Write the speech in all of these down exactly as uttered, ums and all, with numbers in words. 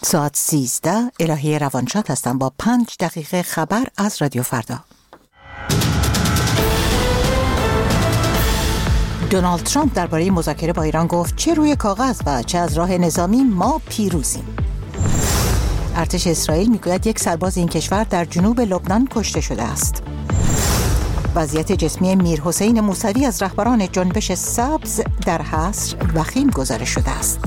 ساعت سیزده الهی روانشاد هستم با پنج دقیقه خبر از رادیو فردا. دونالد ترامپ درباره مذاکره با ایران گفت چه روی کاغذ و چه از راه نظامی ما پیروزیم. ارتش اسرائیل میگوید یک سرباز این کشور در جنوب لبنان کشته شده است. وضعیت جسمی میرحسین موسوی از رهبران جنبش سبز در حصر وخیم گزارش شده است.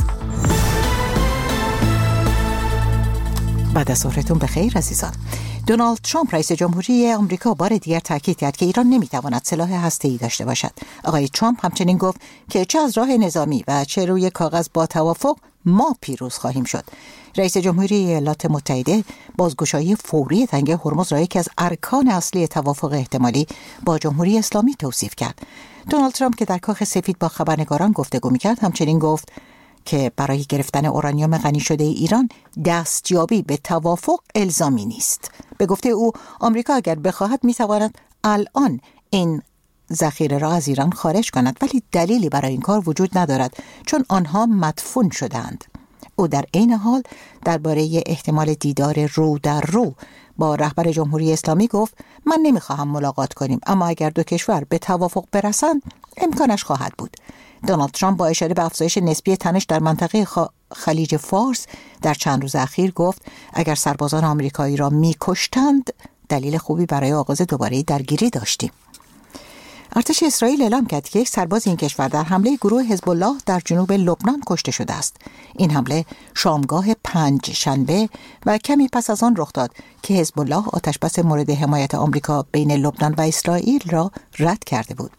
بعد از ظهرتون بخیر عزیزان. دونالد ترامپ رئیس جمهوری آمریکا بار دیگر تاکید کرد که ایران نمیتواند سلاح هسته‌ای داشته باشد. آقای ترامپ همچنین گفت که چه از راه نظامی و چه روی کاغذ با توافق ما پیروز خواهیم شد. رئیس جمهوری ایالات متحده بازگشایی فوری تنگه هرمز را یکی از ارکان اصلی توافق احتمالی با جمهوری اسلامی توصیف کرد. دونالد ترامپ که در کاخ سفید با خبرنگاران گفتگو می‌کرد همچنین گفت که برای گرفتن اورانیوم غنی شده ایران دستیابی به توافق الزامی نیست. به گفته او آمریکا اگر بخواهد میتواند الان این ذخیره را از ایران خارج کند، ولی دلیلی برای این کار وجود ندارد چون آنها مدفون شدند. او در عین حال درباره احتمال دیدار رو در رو با رهبر جمهوری اسلامی گفت من نمیخواهم ملاقات کنیم، اما اگر دو کشور به توافق برسند امکانش خواهد بود. دونالد ترامپ با اشاره به افزایش نسبی تنش در منطقه خلیج فارس در چند روز اخیر گفت اگر سربازان آمریکایی را می‌کشتند دلیل خوبی برای آغاز دوباره درگیری داشتیم. ارتش اسرائیل اعلام کرد که یک سرباز این کشور در حمله گروه حزب الله در جنوب لبنان کشته شده است. این حمله شامگاه پنج شنبه و کمی پس از آن رخ داد که حزب الله آتشبس مورد حمایت آمریکا بین لبنان و اسرائیل را رد کرده بود.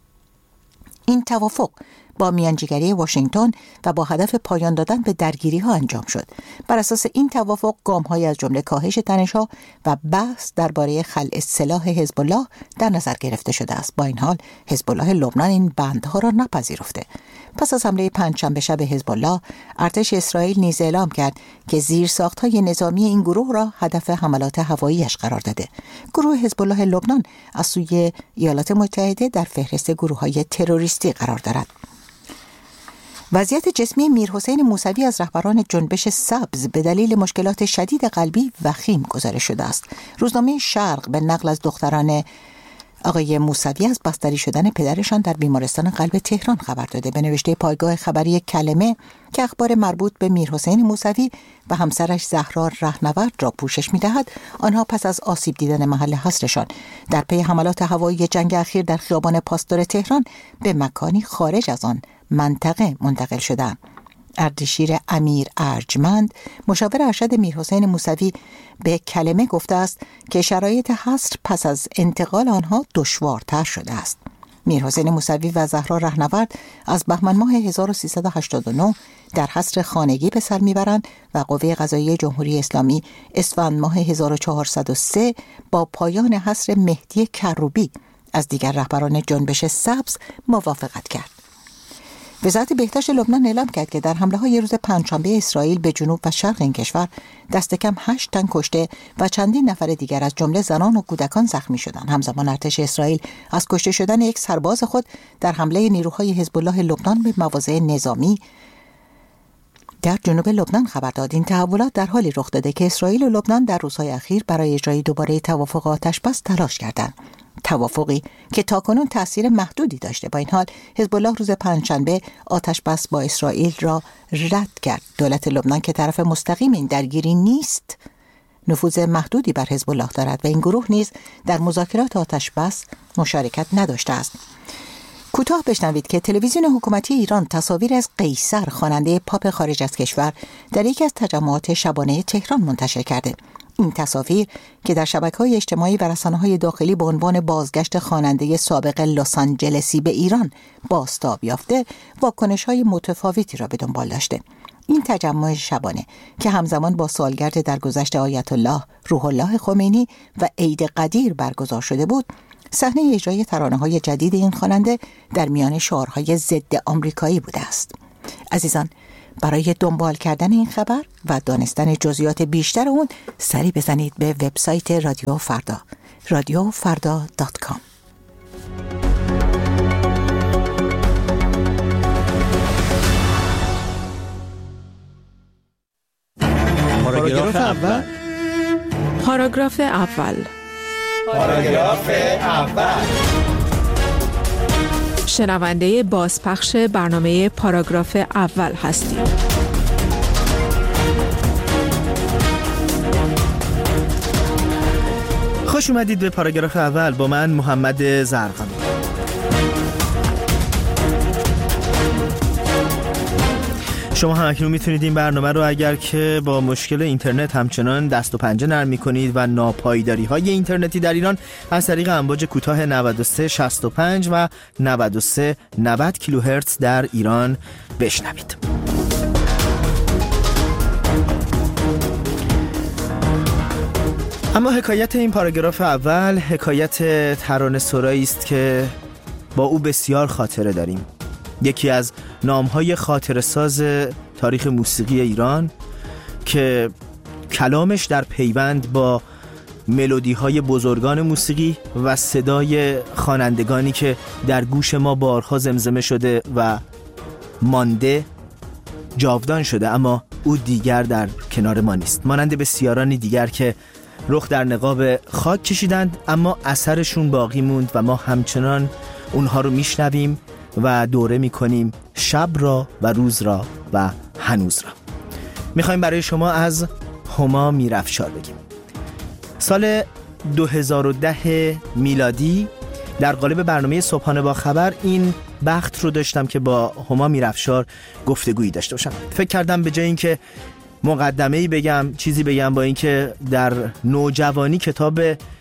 این توافق با میانجیگری واشنگتن و با هدف پایان دادن به درگیری ها انجام شد. بر اساس این توافق گام‌های از جمله کاهش تنش‌ها و بحث درباره خلع سلاح حزب الله در نظر گرفته شده است. با این حال حزب الله لبنان این بندها را نپذیرفته. پس از حمله پنجشنبه شب حزب الله، ارتش اسرائیل نیز اعلام کرد که زیرساخت‌های نظامی این گروه را هدف حملات هوایی‌اش قرار داده. گروه حزب الله لبنان از سوی ایالات متحده در فهرست گروه‌های تروریستی قرار دارد. وضعیت جسمی میرحسین موسوی از رهبران جنبش سبز به دلیل مشکلات شدید قلبی وخیم گزارش شده است. روزنامه شرق به نقل از دختران آقای موسوی از بستری شدن پدرشان در بیمارستان قلب تهران خبر داده. به نوشته پایگاه خبری کلمه که اخبار مربوط به میرحسین موسوی و همسرش زهرا رهنورد را پوشش می‌دهد، آنها پس از آسیب دیدن محل حصرشان در پی حملات هوایی جنگ اخیر در خیابان پاستور تهران به مکانی خارج از آن منطقه منتقل شدند. اردشیر امیر ارجمند مشاور ارشد میرحسین موسوی به کلمه گفته است که شرایط حصر پس از انتقال آنها دشوارتر شده است. میرحسین موسوی و زهرا رهنورد از بهمن ماه هزار و سیصد و هشتاد و نه در حصر خانگی به سر میبرند و قوه قضاییه جمهوری اسلامی اسفند ماه هزار و چهارصد و سه با پایان حصر مهدی کروبی از دیگر رهبران جنبش سبز موافقت کرد. وزارت بهداشت لبنان اعلام کرد که در حمله‌های روز پنجشنبه اسرائیل به جنوب و شرق این کشور دست کم هشت تن کشته و چندین نفر دیگر از جمله زنان و کودکان زخمی شدند. همزمان ارتش اسرائیل از کشته شدن یک سرباز خود در حمله نیروهای حزب الله لبنان به مواضع نظامی در جنوب لبنان خبر داد. این تحولات در حالی رخ داده که اسرائیل و لبنان در روزهای اخیر برای اجرای دوباره توافق آتشبس تلاش کردند. توافقی که تاکنون تأثیر محدودی داشته. با این حال حزب الله روز پنجشنبه آتشبس با اسرائیل را رد کرد. دولت لبنان که طرف مستقیم این درگیری نیست، نفوذ محدودی بر حزب الله دارد و این گروه نیز در مذاکرات آتشبس مشارکت نداشته است. کوتاه بشنوید که تلویزیون حکومتی ایران تصاویر از قیصر، خواننده پاپ خارج از کشور، در یکی از تجمعات شبانه تهران منتشر کرده. این تصاویر که در شبکه‌های اجتماعی و رسانه‌های داخلی به عنوان بازگشت خواننده سابق لس آنجلسی به ایران بازتاب یافته، واکنش‌های متفاوتی را به دنبال داشته. این تجمع شبانه که همزمان با سالگرد درگذشت آیت الله روح الله خمینی و عید قدیر برگزار شده بود، صحنه اجرای ترانه‌های جدید این خواننده در میان شعارهای ضد آمریکایی بوده است. عزیزان، برای دنبال کردن این خبر و دانستن جزئیات بیشتر اون سری بزنید به وبسایت رادیو فردا رادیو فردا دات کام. پاراگراف اول. پاراگراف اول. پاراگراف اول. شنونده بازپخش برنامه پاراگراف اول هستید. خوش اومدید به پاراگراف اول با من محمد زرقامی. شما هم اکنون میتونید این برنامه رو اگر که با مشکل اینترنت همچنان دست و پنجه نرم میکنید و ناپایداری های اینترنتی در ایران از طریق امواج کوتاه نود و سه شصت و پنج و نود و سه نود کیلوهرتز در ایران بشنوید. اما حکایت این پاراگراف اول حکایت ترانه سرایی است که با او بسیار خاطره داریم. یکی از نامهای خاطره ساز تاریخ موسیقی ایران که کلامش در پیوند با ملودی های بزرگان موسیقی و صدای خوانندگانی که در گوش ما بارها زمزمه شده و مانده جاودان شده، اما او دیگر در کنار ما نیست. مانند بسیارانی دیگر که رخ در نقاب خاک کشیدند اما اثرشون باقی موند و ما همچنان اونها رو میشنویم و دوره میکنیم شب را و روز را و هنوز را. میخوایم برای شما از هما میرافشار بگیم. سال دو هزار و ده میلادی در قالب برنامه صبحانه با خبر این بخت رو داشتم که با هما میرافشار گفتگویی داشته باشم. فکر کردم به جای اینکه مقدمه‌ای بگم چیزی بگم، با اینکه در نوجوانی کتاب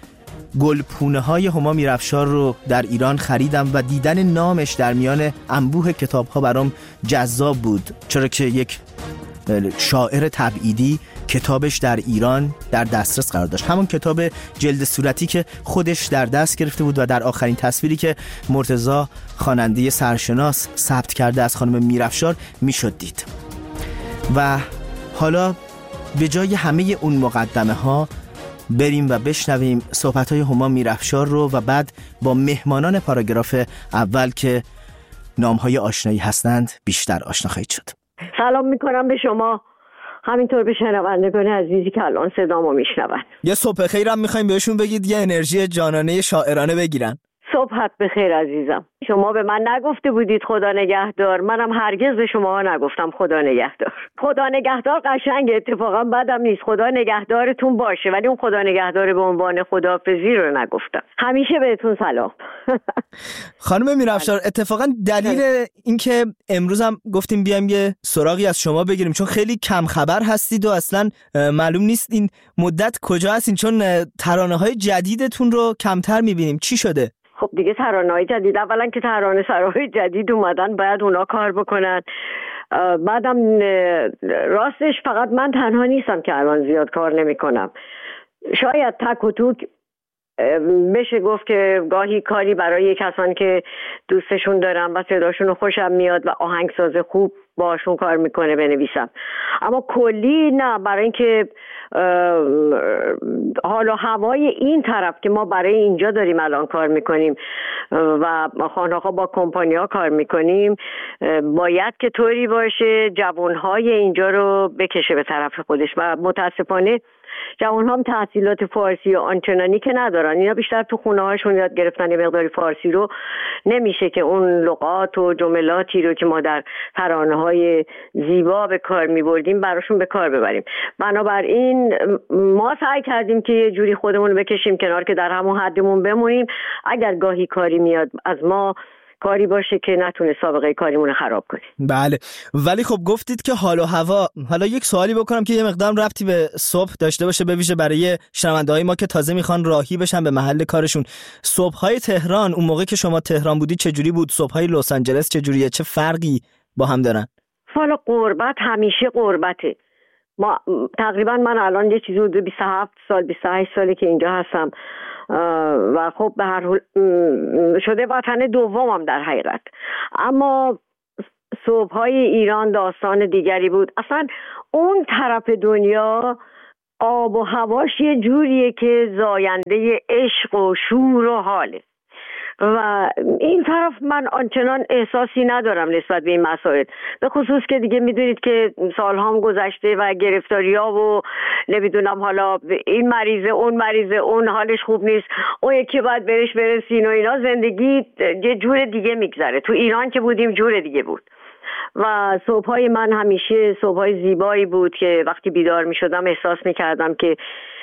گلپونه های هما میرافشار رو در ایران خریدم و دیدن نامش در میان انبوه کتاب ها برام جذاب بود، چرا که یک شاعر تبعیدی کتابش در ایران در دسترس قرار داشت. همون کتاب جلد صورتی که خودش در دست گرفته بود و در آخرین تصویری که مرتضی خواننده سرشناس ثبت کرده از خانم میرافشار میشد دید. و حالا به جای همه اون مقدمه ها بریم و بشنویم صحبت‌های هما میرافشار رو و بعد با مهمانان پاراگراف اول که نام‌های آشنایی هستند بیشتر آشنا خواهید شد. سلام میکنم به شما، همینطور به شنوندگان عزیزی که الان صدامو میشنون. یه صبح خیرم میخوایم بهشون بگید یه انرژی جانانه شاعرانه بگیرن. صبحت بخیر عزیزم. شما به من نگفته بودید خدا نگهدار، منم هرگز به شما نگفتم خدا نگهدار. خدا نگهدار قشنگه، اتفاقا بدم نیست، خدا نگهدارتون باشه، ولی اون خدا نگهدار به عنوان خداحافظی رو نگفتم. همیشه بهتون سلام. خانم میرافشار، اتفاقا دلیل اینکه امروز هم گفتیم بیایم یه سراغی از شما بگیریم چون خیلی کم خبر هستید و اصلا معلوم نیست این مدت کجا هستین، چون ترانه‌های جدیدتون رو کمتر می‌بینیم. چی شده؟ خب دیگه ترانه‌های جدید، اولا که ترانه سراهای جدید اومدن باید اونا کار بکنن، بعدم راستش فقط من تنها نیستم که الان زیاد کار نمی کنم. شاید تک و توک بشه گفت که گاهی کاری برای کسانی که دوستشون دارم و صداشون خوشم میاد و آهنگساز خوب باشون کار میکنه بنویسم، اما کلی نه. برای اینکه حالا هوای این طرف که ما برای اینجا داریم الان کار میکنیم و خانه‌ها با کمپانی‌ها کار میکنیم، باید که طوری باشه جوانهای اینجا رو بکشه به طرف خودش و متاسفانه جوان هم تحصیلات فارسی و آنچنانی که ندارن، اینا بیشتر تو خونه هاشون یاد گرفتن یه مقداری فارسی رو، نمیشه که اون لغات و جملاتی رو که ما در ترانه های زیبا به کار میبردیم براشون به کار ببریم. بنابراین ما سعی کردیم که یه جوری خودمون بکشیم کنار که در همون حدمون بمونیم، اگر گاهی کاری میاد از ما کاری باشه که نتونه سابقه کاریمون خراب کنه. بله، ولی خب گفتید که حال و هوا، حالا یک سوالی بکنم که یه مقدار ربطی به صبح داشته باشه، به ویژه برای شنونده‌های ما که تازه میخوان راهی بشن به محل کارشون. صبح‌های تهران اون موقع که شما تهران بودید چجوری بود؟ صبح‌های لس آنجلس چجوریه؟ چه فرقی با هم دارن؟ حالا غربت همیشه غربته. ما تقریبا من الان یه چیزی حدود بیست و هفت سال بیست و هشت ساله که اینجا هستم و خب به هر حال شده وطن دومم در حقیقت، اما صبح‌های ایران داستان دیگری بود. اصلا اون طرف دنیا آب و هواش یه جوریه که زاینده عشق و شور و حاله و این طرف من آنچنان احساسی ندارم نسبت به این مسائل، به خصوص که دیگه میدونید که سالها هم گذشته و گرفتاری‌ها و نمیدونم حالا این مریضه اون مریضه اون حالش خوب نیست اون یکی باید برش برسین و اینا، زندگی یه جور دیگه میگذره. تو ایران که بودیم جور دیگه بود و صبحای من همیشه صبحای زیبایی بود که وقتی بیدار میشدم احساس میکردم که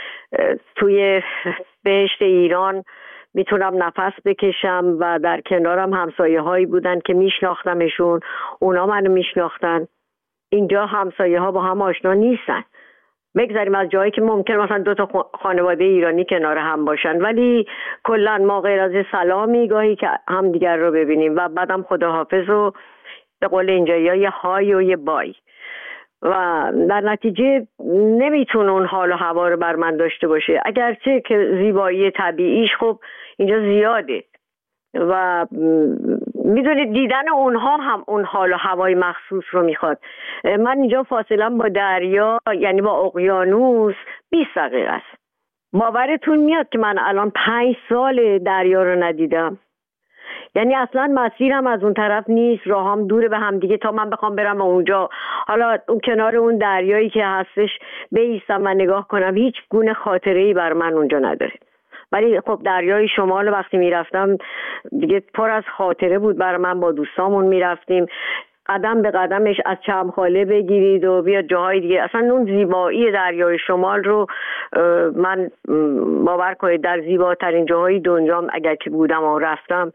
توی بهشت ایران میتونم نفس بکشم و در کنارم همسایه هایی بودن که میشناختمشون، اونا منو میشناختن. اینجا همسایه ها با هم آشنا نیستن، بگذاریم از جایی که ممکن مثلا دو تا خانواده ایرانی کنار هم باشن ولی کلا ما غیر از سلامی گاهی که هم دیگر رو ببینیم و بعدم خداحافظ و به قول اینجایی ها یه های و یه بای و در نتیجه نمیتونه اون حال و هوا رو بر من داشته باشه، اگرچه که زیبایی طبیعیش خب اینجا زیاده و میدونید دیدن اونها هم اون حال و هوای مخصوص رو میخواد. من اینجا فاصله با دریا یعنی با اقیانوس بیست دقیقه است. باورتون میاد که من الان پنج سال دریا رو ندیدم، یعنی اصلا مسیرم از اون طرف نیست، راهم دوره به هم دیگه تا من بخوام برم اونجا حالا اون کنار اون دریایی که هستش بایستم و نگاه کنم، هیچ گونه خاطره‌ای بر من اونجا نداره. ولی خب دریای شمال وقتی میرفتم دیگه پر از خاطره بود برای من، با دوستامون میرفتیم قدم به قدمش از چمخاله بگیرید و بیاد جاهای دیگه. اصلا اون زیبایی دریای شمال رو من باور کنید در زیباترین جاهای دنیام اگر که بودم و رفتم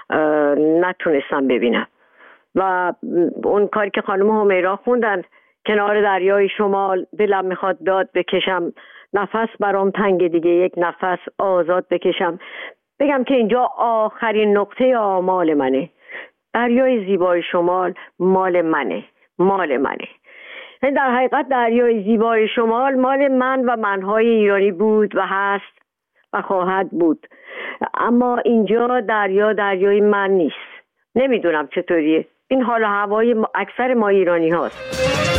نتونستم ببینم. و اون کاری که خانم همیرا خوندن کنار دریای شمال، دلم میخواد داد بکشم، نفس برام تنگ دیگه، یک نفس آزاد بکشم، بگم که اینجا آخرین نقطه آمال منه، دریای زیبای شمال مال منه، مال منه. در حقیقت دریای زیبای شمال مال من و منهای ایرانی بود و هست و خواهد بود، اما اینجا دریا دریای من نیست. نمیدونم چطوریه، این حال و هوای اکثر ما ایرانی هاست.